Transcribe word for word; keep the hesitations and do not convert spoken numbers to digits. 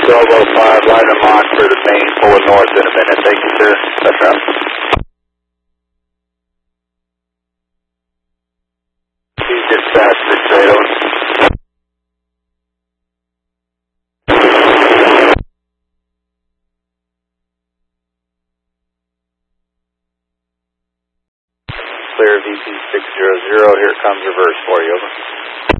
twelve oh five, line them on for the main, pulling north in a minute. Thank you, sir. That's right. Dispatch six eight oh. Clear V P six zero zero, here comes reverse for you, over.